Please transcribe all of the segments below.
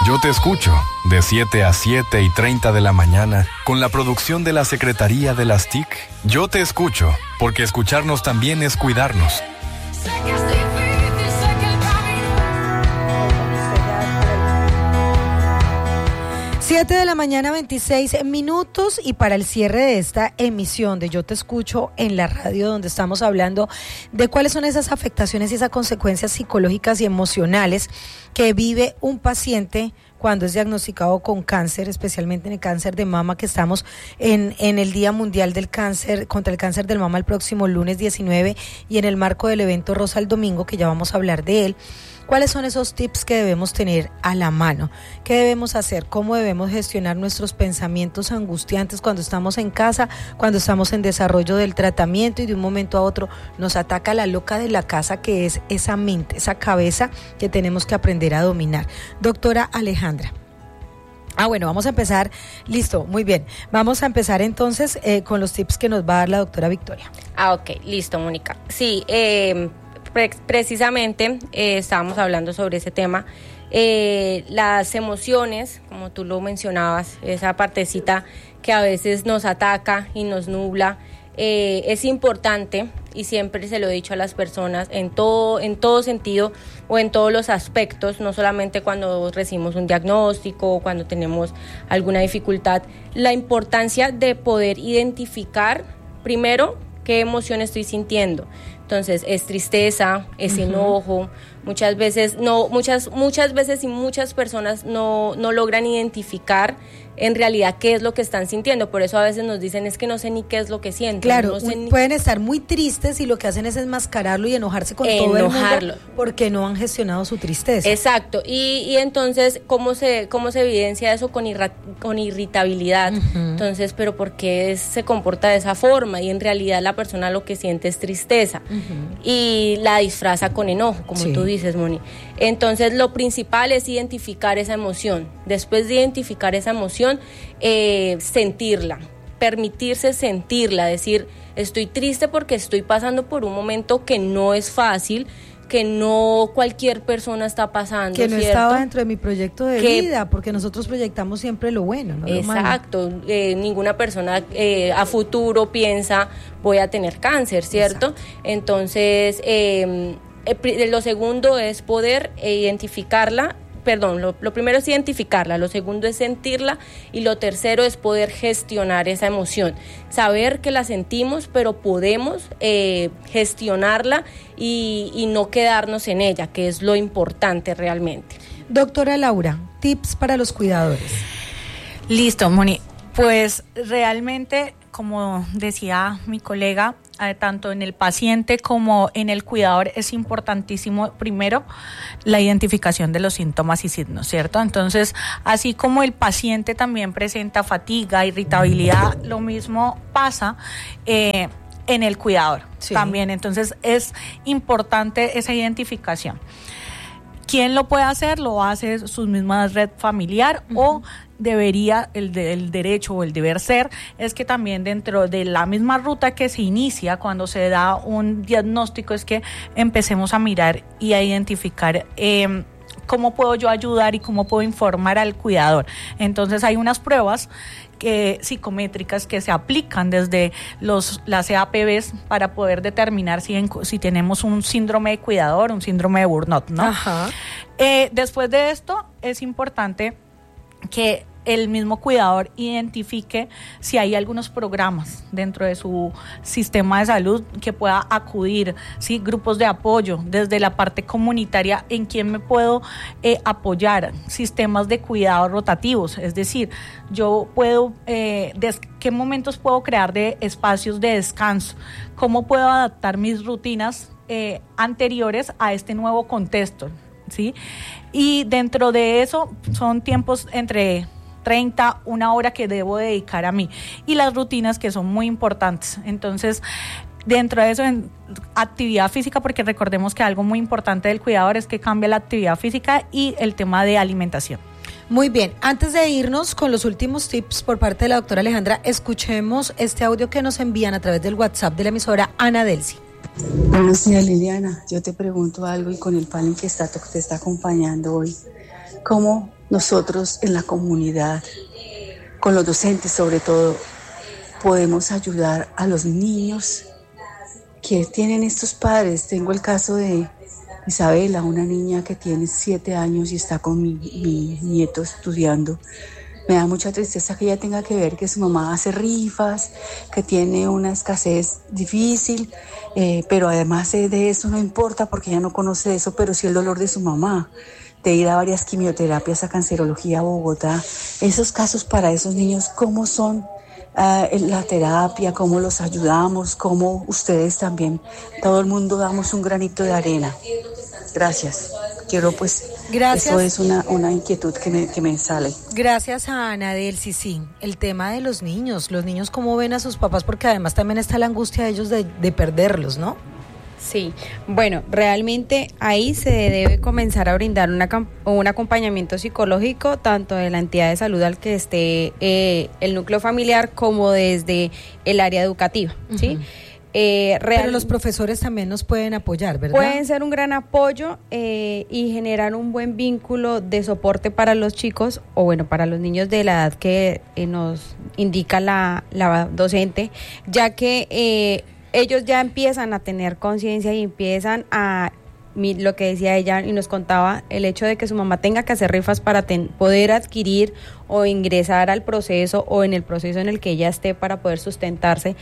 Yo te escucho, de 7 a 7:30 de la mañana, con la producción de la Secretaría de las TIC. Yo te escucho, porque escucharnos también es cuidarnos. 7 de la mañana, 26 minutos, y para el cierre de esta emisión de Yo Te Escucho en la radio, donde estamos hablando de cuáles son esas afectaciones y esas consecuencias psicológicas y emocionales que vive un paciente cuando es diagnosticado con cáncer, especialmente en el cáncer de mama, que estamos en el Día Mundial del Cáncer, contra el cáncer del mama, el próximo lunes 19, y en el marco del evento Rosa el Domingo, que ya vamos a hablar de él. ¿Cuáles son esos tips que debemos tener a la mano? ¿Qué debemos hacer? ¿Cómo debemos gestionar nuestros pensamientos angustiantes cuando estamos en casa, cuando estamos en desarrollo del tratamiento y de un momento a otro nos ataca la loca de la casa, que es esa mente, esa cabeza que tenemos que aprender a dominar? Doctora Alejandra. Bueno, vamos a empezar. Listo, muy bien. Vamos a empezar entonces con los tips que nos va a dar la doctora Victoria. Ok, listo, Mónica. Sí, precisamente estábamos hablando sobre ese tema. Las emociones, como tú lo mencionabas, esa partecita que a veces nos ataca y nos nubla, es importante, y siempre se lo he dicho a las personas en todo sentido o en todos los aspectos, no solamente cuando recibimos un diagnóstico o cuando tenemos alguna dificultad, la importancia de poder identificar primero qué emoción estoy sintiendo. Entonces, es tristeza, es enojo. Muchas veces y muchas personas no logran identificar en realidad qué es lo que están sintiendo. Por eso a veces nos dicen, es que no sé ni qué es lo que siento. Claro, no sé pueden estar muy tristes y lo que hacen es enmascararlo y enojarse con todo el mundo porque no han gestionado su tristeza. Exacto. Y entonces, ¿cómo se evidencia eso? Con irritabilidad. Entonces, ¿pero por qué se comporta de esa forma? Y en realidad la persona lo que siente es tristeza. Y la disfraza con enojo, como tú dices, Moni. Entonces, lo principal es identificar esa emoción. Después de identificar esa emoción, sentirla, permitirse sentirla, decir, estoy triste porque estoy pasando por un momento que no es fácil, que no cualquier persona está pasando, que no ¿cierto? Estaba dentro de mi proyecto de vida, porque nosotros proyectamos siempre lo bueno, ¿no? Exacto, ninguna persona a futuro piensa voy a tener cáncer, ¿cierto? Exacto. Entonces, lo segundo es poder identificarla. Lo primero es identificarla, lo segundo es sentirla, y lo tercero es poder gestionar esa emoción, saber que la sentimos, pero podemos gestionarla y no quedarnos en ella, que es lo importante realmente. Doctora Laura, tips para los cuidadores. Listo, Moni. Pues realmente, como decía mi colega, tanto en el paciente como en el cuidador es importantísimo primero la identificación de los síntomas y signos, ¿cierto? Entonces, así como el paciente también presenta fatiga, irritabilidad, lo mismo pasa en el cuidador también. Entonces, es importante esa identificación. ¿Quién lo puede hacer? Lo hace su misma red familiar o debería, el derecho o el deber ser, es que también dentro de la misma ruta que se inicia cuando se da un diagnóstico, es que empecemos a mirar y a identificar cómo puedo yo ayudar y cómo puedo informar al cuidador. Entonces hay unas pruebas psicométricas que se aplican desde las EAPBs para poder determinar si tenemos un síndrome de cuidador, un síndrome de burnout, ¿no? Ajá. Después de esto es importante que el mismo cuidador identifique si hay algunos programas dentro de su sistema de salud que pueda acudir, ¿sí? Grupos de apoyo desde la parte comunitaria, en quién me puedo apoyar, sistemas de cuidado rotativos, es decir, yo puedo, qué momentos puedo crear de espacios de descanso, cómo puedo adaptar mis rutinas anteriores a este nuevo contexto, ¿sí? Y dentro de eso son tiempos entre 30, una hora que debo dedicar a mí, y las rutinas que son muy importantes. Entonces, dentro de eso, en actividad física, porque recordemos que algo muy importante del cuidador es que cambia la actividad física y el tema de alimentación. Muy bien, antes de irnos con los últimos tips por parte de la doctora Alejandra, escuchemos este audio que nos envían a través del WhatsApp de la emisora Ana Delcy. Buenos días, Liliana. Yo te pregunto algo, y con el panel que te está acompañando hoy, ¿cómo nosotros en la comunidad, con los docentes sobre todo, podemos ayudar a los niños que tienen estos padres. Tengo el caso de Isabela, una niña que tiene 7 años y está con mi nieto estudiando. Me da mucha tristeza que ella tenga que ver que su mamá hace rifas, que tiene una escasez difícil, pero además de eso no importa porque ella no conoce eso, pero sí el dolor de su mamá, de ir a varias quimioterapias a Cancerología Bogotá. Esos casos para esos niños, ¿cómo son la terapia? ¿Cómo los ayudamos? ¿Cómo ustedes también, todo el mundo, damos un granito de arena? Gracias. Quiero Gracias. Eso es una inquietud que me sale. Gracias a Ana Delcy, sí. El tema de los niños cómo ven a sus papás, porque además también está la angustia de ellos de perderlos, ¿no? Sí, bueno, realmente ahí se debe comenzar a brindar un acompañamiento psicológico, tanto de la entidad de salud al que esté el núcleo familiar, como desde el área educativa, ¿sí? Pero los profesores también nos pueden apoyar, ¿verdad? Pueden ser un gran apoyo y generar un buen vínculo de soporte para los chicos, o bueno, para los niños de la edad que nos indica la docente, ya que ellos ya empiezan a tener conciencia y empiezan a, lo que decía ella y nos contaba, el hecho de que su mamá tenga que hacer rifas para poder adquirir o ingresar al proceso, o en el proceso en el que ella esté para poder sustentarse.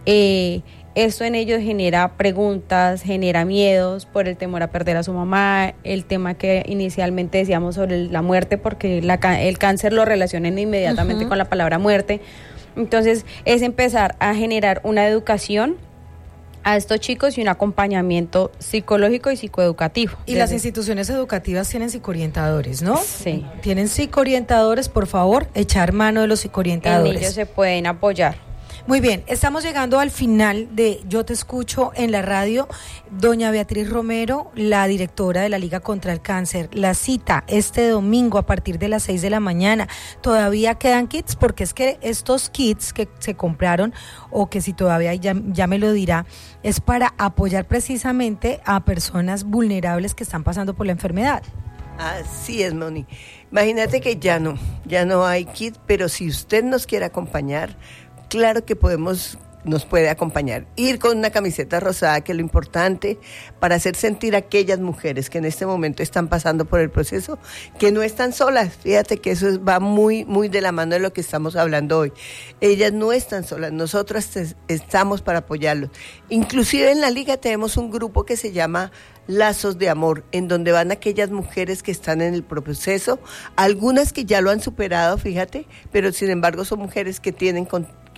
Esto en ellos genera preguntas, genera miedos por el temor a perder a su mamá, el tema que inicialmente decíamos sobre la muerte, porque el cáncer lo relacionan inmediatamente con la palabra muerte. Entonces es empezar a generar una educación a estos chicos y un acompañamiento psicológico y psicoeducativo. Y las instituciones educativas tienen psicoorientadores, ¿no? Sí. Tienen psicoorientadores, por favor, echar mano de los psicoorientadores. En ellos se pueden apoyar. Muy bien, estamos llegando al final de Yo Te Escucho en la radio. Doña Beatriz Romero, la directora de la Liga contra el Cáncer, la cita este domingo a partir de las 6 de la mañana. ¿Todavía quedan kits? Porque es que estos kits que se compraron, o que si todavía ya me lo dirá, es para apoyar precisamente a personas vulnerables que están pasando por la enfermedad. Así es, Moni. Imagínate que ya no hay kit, pero si usted nos quiere acompañar, claro que nos puede acompañar. Ir con una camiseta rosada, que es lo importante, para hacer sentir a aquellas mujeres que en este momento están pasando por el proceso, que no están solas. Fíjate que eso va muy, muy de la mano de lo que estamos hablando hoy. Ellas no están solas, nosotras estamos para apoyarlos. Inclusive en la Liga tenemos un grupo que se llama Lazos de Amor, en donde van aquellas mujeres que están en el proceso, algunas que ya lo han superado, fíjate, pero sin embargo son mujeres que tienen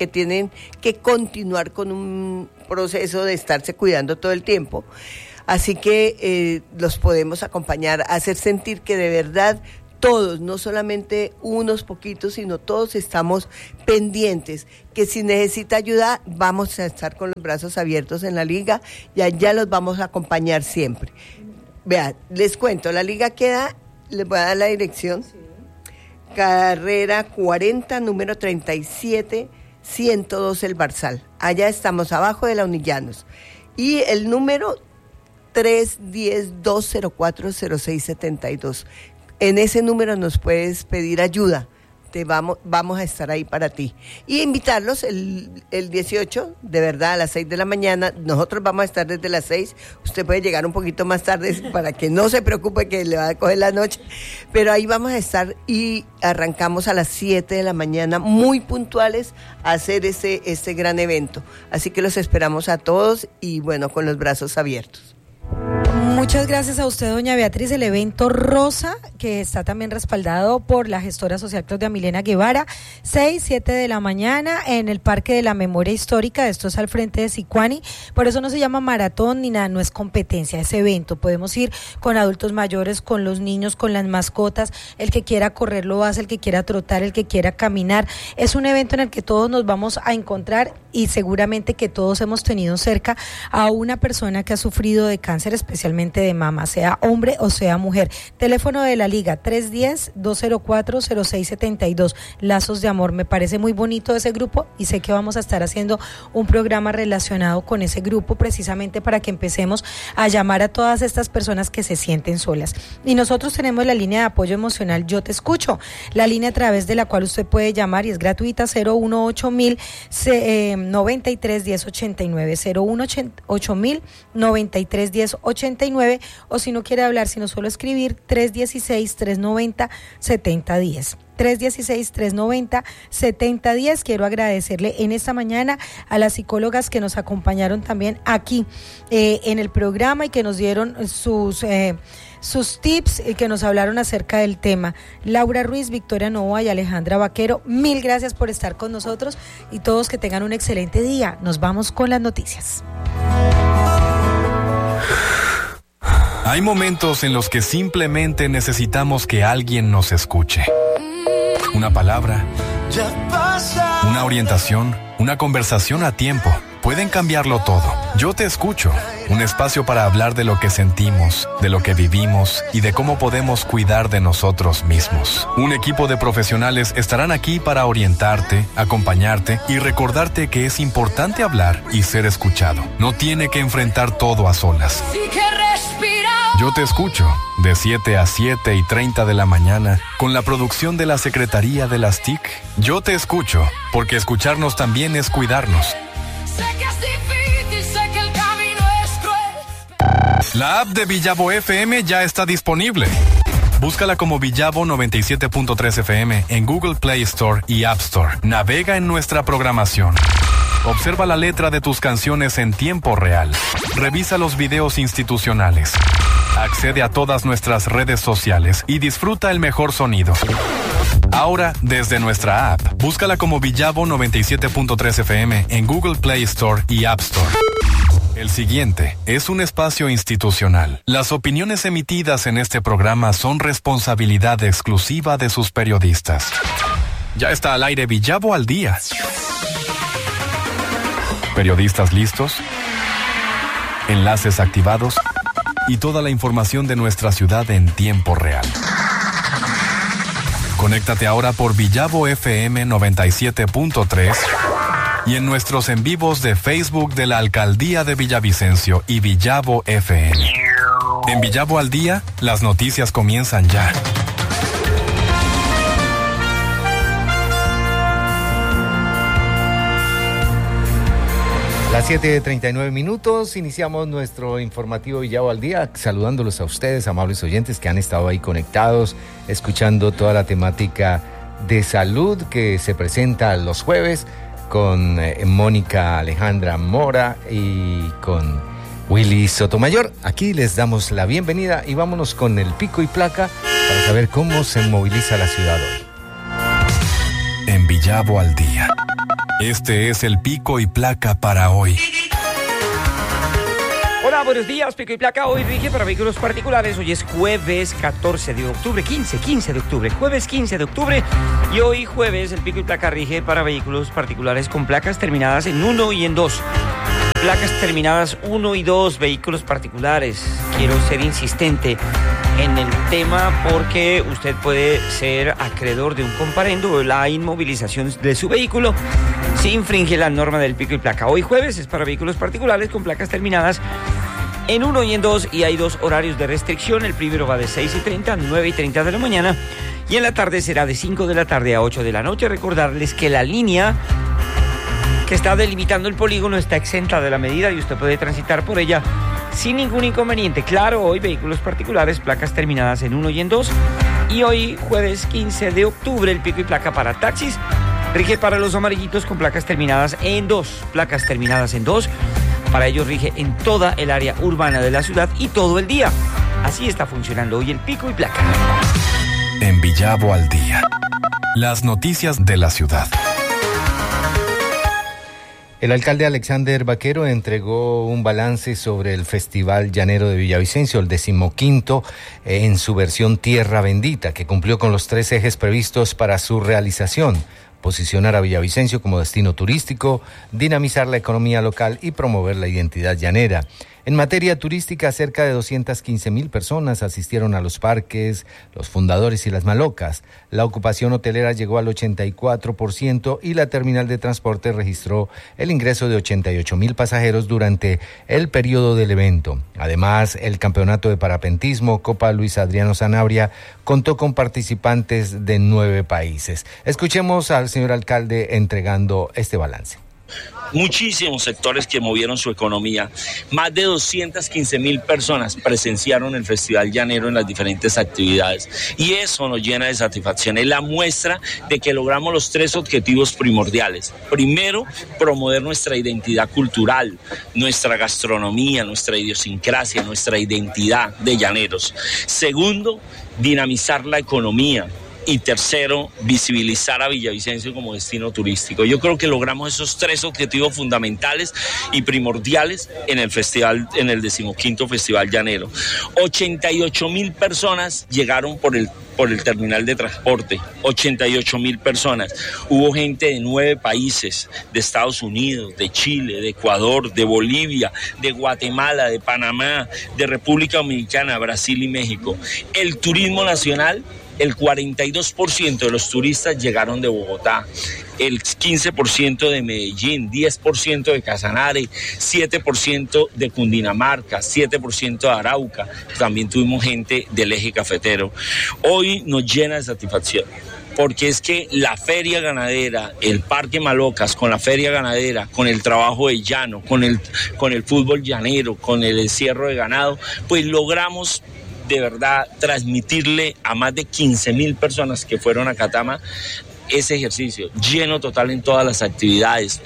que continuar con un proceso de estarse cuidando todo el tiempo. Así que los podemos acompañar, hacer sentir que de verdad todos, no solamente unos poquitos, sino todos estamos pendientes, que si necesita ayuda vamos a estar con los brazos abiertos en la Liga y allá los vamos a acompañar siempre. Vean, les cuento, la Liga queda, les voy a dar la dirección, carrera 40, número 37, 102 El Barzal. Allá estamos, abajo de la Unillanos. Y el número 310-204-0672. En ese número nos puedes pedir ayuda. Vamos a estar ahí para ti. Y invitarlos el 18, de verdad, a las 6 de la mañana. Nosotros vamos a estar desde las 6. Usted puede llegar un poquito más tarde para que no se preocupe que le va a coger la noche. Pero ahí vamos a estar y arrancamos a las 7 de la mañana, muy puntuales, a hacer este gran evento. Así que los esperamos a todos y bueno, con los brazos abiertos. Muchas gracias a usted, doña Beatriz. El evento Rosa, que está también respaldado por la gestora social Claudia Milena Guevara, 6-7 de la mañana en el Parque de la Memoria Histórica. Esto es al frente de Sicuani. Por eso no se llama maratón ni nada, no es competencia, es evento. Podemos ir con adultos mayores, con los niños, con las mascotas. El que quiera correr lo hace, el que quiera trotar, el que quiera caminar. Es un evento en el que todos nos vamos a encontrar y seguramente que todos hemos tenido cerca a una persona que ha sufrido de cáncer, especialmente precisamente de mama, sea hombre o sea mujer. Teléfono de la liga 310-204-0672, Lazos de Amor. Me parece muy bonito ese grupo y sé que vamos a estar haciendo un programa relacionado con ese grupo precisamente para que empecemos a llamar a todas estas personas que se sienten solas. Y nosotros tenemos la línea de apoyo emocional Yo Te Escucho, la línea a través de la cual usted puede llamar y es gratuita, 018 93 1089, 018 93 1089, o si no quiere hablar, sino solo escribir 316-390-7010. 316-390-7010. Quiero agradecerle en esta mañana a las psicólogas que nos acompañaron también aquí en el programa y que nos dieron sus tips y que nos hablaron acerca del tema. Laura Ruiz, Victoria Novoa y Alejandra Vaquero, mil gracias por estar con nosotros y todos que tengan un excelente día. Nos vamos con las noticias. Hay momentos en los que simplemente necesitamos que alguien nos escuche. Una palabra, una orientación, una conversación a tiempo. Pueden cambiarlo todo. Yo Te Escucho. Un espacio para hablar de lo que sentimos, de lo que vivimos y de cómo podemos cuidar de nosotros mismos. Un equipo de profesionales estarán aquí para orientarte, acompañarte y recordarte que es importante hablar y ser escuchado. No tiene que enfrentar todo a solas. Yo Te Escucho, de 7 a 7:30 de la mañana, con la producción de la Secretaría de las TIC. Yo Te Escucho, porque escucharnos también es cuidarnos. La app de Villavo FM ya está disponible. Búscala como Villavo 97.3 FM en Google Play Store y App Store. Navega en nuestra programación. Observa la letra de tus canciones en tiempo real. Revisa los videos institucionales. Accede a todas nuestras redes sociales y disfruta el mejor sonido. Ahora, desde nuestra app, búscala como Villavo 97.3 FM en Google Play Store y App Store. El siguiente es un espacio institucional. Las opiniones emitidas en este programa son responsabilidad exclusiva de sus periodistas. Ya está al aire Villavo al día. Periodistas listos, enlaces activados y toda la información de nuestra ciudad en tiempo real. Conéctate ahora por Villavo FM 97.3 y en nuestros en vivos de Facebook de la Alcaldía de Villavicencio y Villavo FM. En Villavo al día, las noticias comienzan ya. Las 7:39, iniciamos nuestro informativo Villavo al día, saludándolos a ustedes, amables oyentes que han estado ahí conectados, escuchando toda la temática de salud que se presenta los jueves con Mónica Alejandra Mora y con Willy Sotomayor. Aquí les damos la bienvenida y vámonos con el pico y placa para saber cómo se moviliza la ciudad hoy. En Villavo al día. Este es el pico y placa para hoy. Hola, buenos días, pico y placa. Hoy rige para vehículos particulares. Hoy es jueves 14 de octubre, 15 de octubre, jueves 15 de octubre. Y hoy jueves el pico y placa rige para vehículos particulares con placas terminadas en 1 y en 2. Placas terminadas 1 y 2, vehículos particulares. Quiero ser insistente en el tema porque usted puede ser acreedor de un comparendo o la inmovilización de su vehículo si infringe la norma del pico y placa. Hoy jueves es para vehículos particulares con placas terminadas en 1 y en 2 y hay 2 horarios de restricción. El primero va de 6:30 a 9:30 de la mañana y en la tarde será de 5 de la tarde a 8 de la noche. Recordarles que la línea que está delimitando el polígono está exenta de la medida y usted puede transitar por ella sin ningún inconveniente. Claro, hoy vehículos particulares, placas terminadas en 1 y en 2. Y hoy, jueves 15 de octubre, el pico y placa para taxis rige para los amarillitos con placas terminadas en 2. Placas terminadas en 2. Para ellos rige en toda el área urbana de la ciudad y todo el día. Así está funcionando hoy el pico y placa. En Villavo al día. Las noticias de la ciudad. El alcalde Alexander Vaquero entregó un balance sobre el Festival Llanero de Villavicencio, el 15º, en su versión Tierra Bendita, que cumplió con los 3 ejes previstos para su realización: posicionar a Villavicencio como destino turístico, dinamizar la economía local y promover la identidad llanera. En materia turística, cerca de 215,000 personas asistieron a los parques, los fundadores y las malocas. La ocupación hotelera llegó al 84% y la terminal de transporte registró el ingreso de 88,000 pasajeros durante el periodo del evento. Además, el campeonato de parapentismo Copa Luis Adriano Sanabria contó con participantes de 9 países. Escuchemos al señor alcalde entregando este balance. Muchísimos sectores que movieron su economía. Más de 215,000 personas presenciaron el Festival Llanero en las diferentes actividades y eso nos llena de satisfacción. Es la muestra de que logramos los 3 objetivos primordiales. Primero, promover nuestra identidad cultural, nuestra gastronomía, nuestra idiosincrasia, nuestra identidad de llaneros. Segundo, dinamizar la economía. Y tercero, visibilizar a Villavicencio como destino turístico. Yo creo que logramos esos 3 objetivos fundamentales y primordiales en el festival, en el 15º Festival Llanero. 88,000 personas llegaron por el terminal de transporte, 88,000 personas. Hubo gente de 9 países, de Estados Unidos, de Chile, de Ecuador, de Bolivia, de Guatemala, de Panamá, de República Dominicana, Brasil y México. El turismo nacional, el 42% de los turistas llegaron de Bogotá, el 15% de Medellín, 10% de Casanare, 7% de Cundinamarca, 7% de Arauca. También tuvimos gente del eje cafetero. Hoy nos llena de satisfacción, porque es que la feria ganadera, el Parque Malocas, con la feria ganadera, con el trabajo de llano, con el fútbol llanero, con el encierro de ganado, pues logramos de verdad transmitirle a más de 15,000 personas que fueron a Catama ese ejercicio, lleno total en todas las actividades,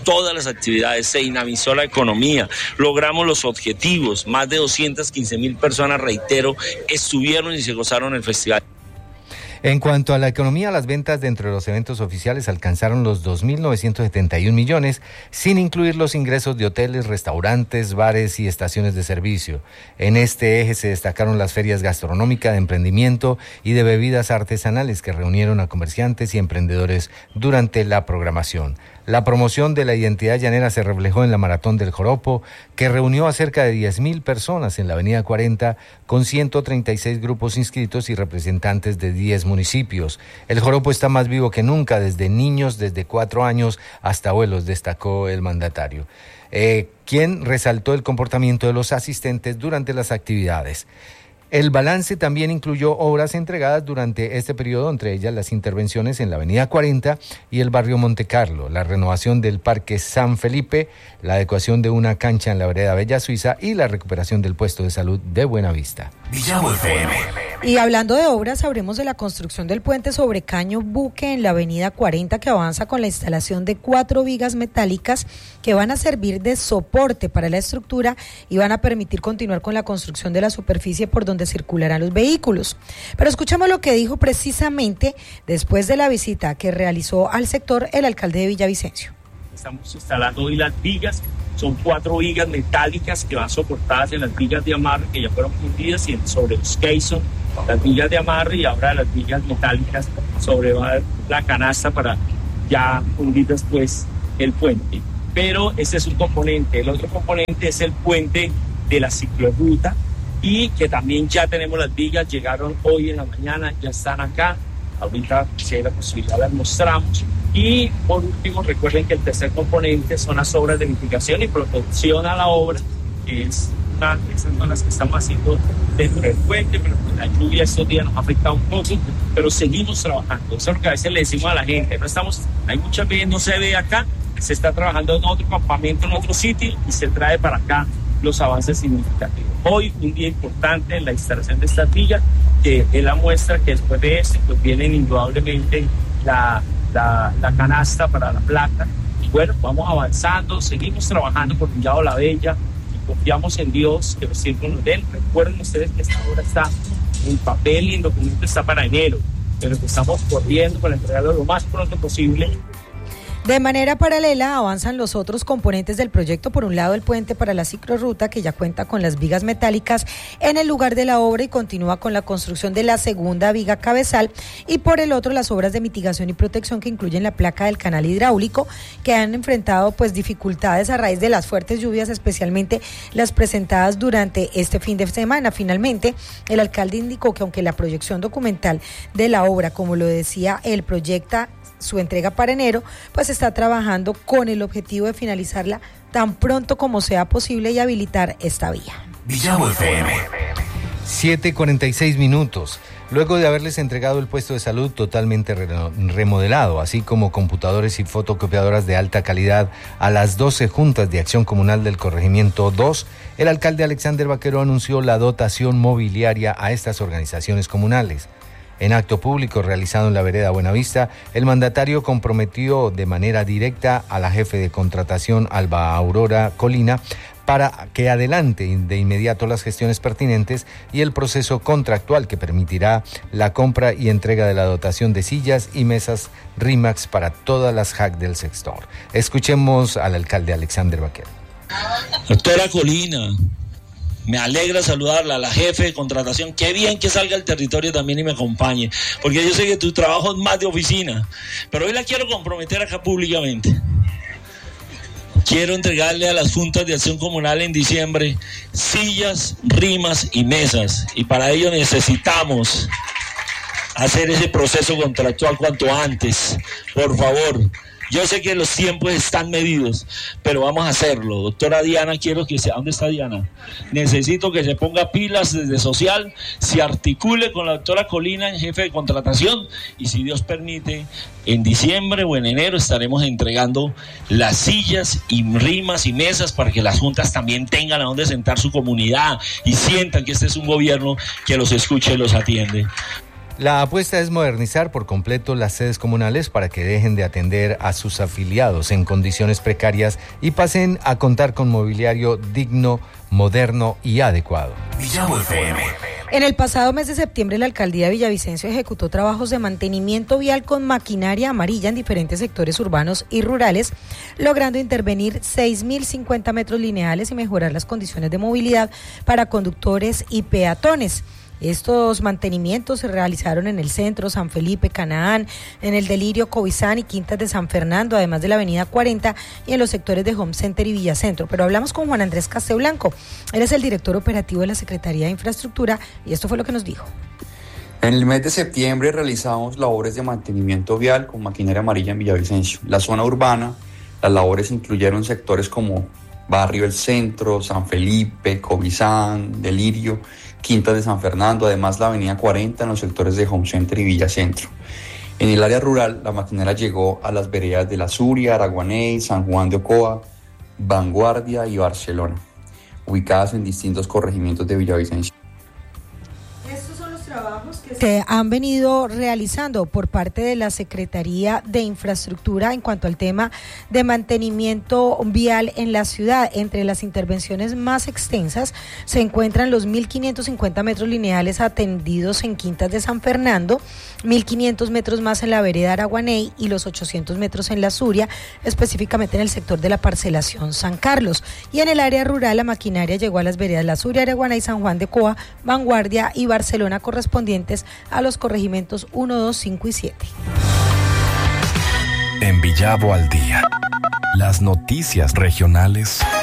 se dinamizó la economía, logramos los objetivos, más de 215,000 personas, reitero, estuvieron y se gozaron el festival. En cuanto a la economía, las ventas dentro de los eventos oficiales alcanzaron los 2.971 millones, sin incluir los ingresos de hoteles, restaurantes, bares y estaciones de servicio. En este eje se destacaron las ferias gastronómicas, de emprendimiento y de bebidas artesanales que reunieron a comerciantes y emprendedores durante la programación. La promoción de la identidad llanera se reflejó en la Maratón del Joropo, que reunió a cerca de 10,000 personas en la Avenida 40, con 136 grupos inscritos y representantes de 10 municipios. El joropo está más vivo que nunca, desde niños, desde 4 años hasta abuelos, destacó el mandatario, quien resaltó el comportamiento de los asistentes durante las actividades. El balance también incluyó obras entregadas durante este periodo, entre ellas las intervenciones en la Avenida 40 y el barrio Montecarlo, la renovación del Parque San Felipe, la adecuación de una cancha en la vereda Bella Suiza y la recuperación del puesto de salud de Buenavista. Y hablando de obras, hablemos de la construcción del puente sobre Caño Buque en la Avenida 40, que avanza con la instalación de 4 vigas metálicas que van a servir de soporte para la estructura y van a permitir continuar con la construcción de la superficie por donde circularán los vehículos. Pero escuchamos lo que dijo precisamente después de la visita que realizó al sector el alcalde de Villavicencio. Estamos instalando hoy las vigas, son 4 vigas metálicas que van soportadas en las vigas de amarre que ya fueron fundidas y sobre los caissons, las vigas de amarre y ahora las vigas metálicas sobre la canasta para ya fundir después el puente. Pero ese es un componente. El otro componente es el puente de la ciclorruta, y que también ya tenemos las vigas, llegaron hoy en la mañana, ya están acá, ahorita si hay la posibilidad las mostramos. Y por último, recuerden que el tercer componente son las obras de mitigación y protección a la obra, que esas son las que estamos haciendo dentro del puente, pero la lluvia estos días nos ha afectado un poco, pero seguimos trabajando. Eso es lo que a veces le decimos a la gente, hay muchas veces no se ve acá, se está trabajando en otro campamento, en otro sitio, y se trae para acá los avances significativos. Hoy, un día importante en la instalación de estas vigas, que es la muestra que después de esto, pues vienen indudablemente la canasta para la plata. Y bueno, vamos avanzando, seguimos trabajando por Villado La Bella y confiamos en Dios que los tiempos nos den. Recuerden ustedes que esta obra está en papel y en documento está para enero, pero que estamos corriendo para entregarlo lo más pronto posible. De manera paralela avanzan los otros componentes del proyecto. Por un lado, el puente para la ciclorruta, que ya cuenta con las vigas metálicas en el lugar de la obra y continúa con la construcción de la segunda viga cabezal, y por el otro, las obras de mitigación y protección que incluyen la placa del canal hidráulico, que han enfrentado pues dificultades a raíz de las fuertes lluvias, especialmente las presentadas durante este fin de semana. Finalmente, el alcalde indicó que aunque la proyección documental de la obra, como lo decía él, proyecta su entrega para enero, pues está trabajando con el objetivo de finalizarla tan pronto como sea posible y habilitar esta vía. Villavo FM. 7:46. Luego de haberles entregado el puesto de salud totalmente remodelado, así como computadores y fotocopiadoras de alta calidad a las 12 juntas de acción comunal del corregimiento 2, el alcalde Alexander Vaquero anunció la dotación mobiliaria a estas organizaciones comunales. En acto público realizado en la vereda Buenavista, el mandatario comprometió de manera directa a la jefe de contratación, Alba Aurora Colina, para que adelante de inmediato las gestiones pertinentes y el proceso contractual que permitirá la compra y entrega de la dotación de sillas y mesas RIMAX para todas las JAC del sector. Escuchemos al alcalde Alexander Vaquero. Doctora Colina, me alegra saludarla, a la jefe de contratación. Qué bien que salga al territorio también y me acompañe, porque yo sé que tu trabajo es más de oficina, pero hoy la quiero comprometer acá públicamente. Quiero entregarle a las juntas de acción comunal en diciembre sillas, rimas y mesas, y para ello necesitamos hacer ese proceso contractual cuanto antes, por favor. Yo sé que los tiempos están medidos, pero vamos a hacerlo. Doctora Diana, quiero que sea... ¿Dónde está Diana? Necesito que se ponga pilas desde social, se articule con la doctora Colina, en jefe de contratación, y si Dios permite, en diciembre o en enero estaremos entregando las sillas y rimas y mesas para que las juntas también tengan a dónde sentar su comunidad y sientan que este es un gobierno que los escucha y los atiende. La apuesta es modernizar por completo las sedes comunales para que dejen de atender a sus afiliados en condiciones precarias y pasen a contar con mobiliario digno, moderno y adecuado. Villavo FM. En el pasado mes de septiembre, la alcaldía de Villavicencio ejecutó trabajos de mantenimiento vial con maquinaria amarilla en diferentes sectores urbanos y rurales, logrando intervenir 6.050 metros lineales y mejorar las condiciones de movilidad para conductores y peatones. Estos mantenimientos se realizaron en el centro, San Felipe, Canaán, en el Delirio, Cobizán y Quintas de San Fernando, además de la avenida 40 y en los sectores de Home Center y Villacentro. Pero hablamos con Juan Andrés Casteblanco, él es el director operativo de la Secretaría de Infraestructura y esto fue lo que nos dijo. En el mes de septiembre realizamos labores de mantenimiento vial con maquinaria amarilla en Villavicencio. La zona urbana, las labores incluyeron sectores como Barrio El Centro, San Felipe, Cobizán, Delirio, Quintas de San Fernando, además la avenida 40 en los sectores de Home Center y Villacentro. En el área rural, la maquinaria llegó a las veredas de La Zuria, Araguaney, San Juan de Ocoa, Vanguardia y Barcelona, ubicadas en distintos corregimientos de Villavicencio. Estos son los trabajos que se han venido realizando por parte de la Secretaría de Infraestructura en cuanto al tema de mantenimiento vial en la ciudad. Entre las intervenciones más extensas se encuentran los 1.550 metros lineales atendidos en Quintas de San Fernando, 1.500 metros más en la vereda Araguaney y los 800 metros en La Zuria, específicamente en el sector de la parcelación San Carlos. Y en el área rural, la maquinaria llegó a las veredas La Zuria, Araguaney, San Juan de Ocoa, Vanguardia y Barcelona, correspondientes a los corregimientos 1, 2, 5 y 7. En Villavo al día, las noticias regionales